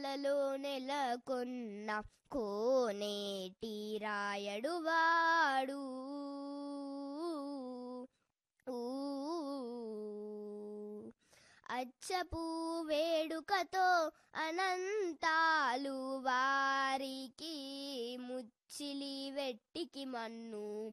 కలలో నెలకొన్న కోనేటి రాయడు వాడు. అచ్చపు వేడుకతో అనంతాలు వారికి, ముచ్చిలి వెట్టికి మన్ను